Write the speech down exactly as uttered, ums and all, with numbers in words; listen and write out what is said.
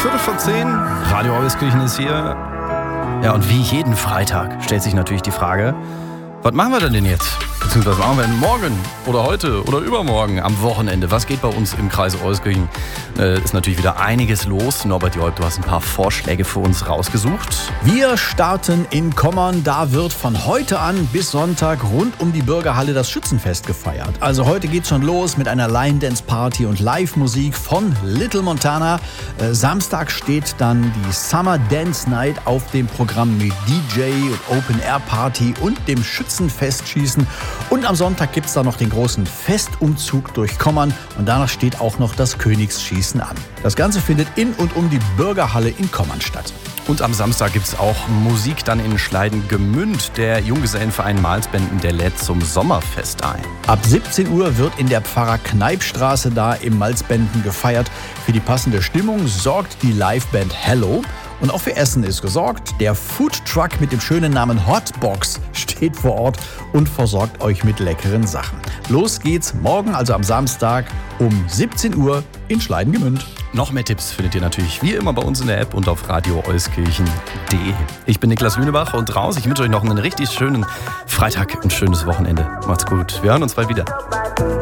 Viertel vor zehn, Radio Euskirchen ist hier. Ja, und wie jeden Freitag stellt sich natürlich die Frage, was machen wir denn jetzt? Beziehungsweise was machen wir denn morgen oder heute oder übermorgen am Wochenende? Was geht bei uns im Kreis Euskirchen? Äh, ist natürlich wieder einiges los. Norbert Joib, du hast ein paar Vorschläge für uns rausgesucht. Wir starten in Kommern. Da wird von heute an bis Sonntag rund um die Bürgerhalle das Schützenfest gefeiert. Also heute geht's schon los mit einer Line-Dance-Party und Live-Musik von Little Montana. Äh, Samstag steht dann die Summer Dance Night auf dem Programm mit D J und Open-Air-Party und dem Schützenfestschießen. Und am Sonntag gibt's da noch den großen Festumzug durch Kommern und danach steht auch noch das Königsschießen an. Das Ganze findet in und um die Bürgerhalle in Kommern statt. Und am Samstag gibt's auch Musik dann in Schleiden-Gemünd. Der Junggesellenverein Malzbänden, der lädt zum Sommerfest ein. Ab siebzehn Uhr wird in der Pfarrer-Kneip-Straße da im Malzbänden gefeiert. Für die passende Stimmung sorgt die Liveband Hello. Und auch für Essen ist gesorgt. Der Foodtruck mit dem schönen Namen Hotbox steht vor Ort und versorgt euch mit leckeren Sachen. Los geht's morgen, also am Samstag um siebzehn Uhr in Schleiden-Gemünd. Noch mehr Tipps findet ihr natürlich wie immer bei uns in der App und auf radio euskirchen punkt de. Ich bin Niklas Lünebach und raus. Ich wünsche euch noch einen richtig schönen Freitag und schönes Wochenende. Macht's gut. Wir hören uns bald wieder.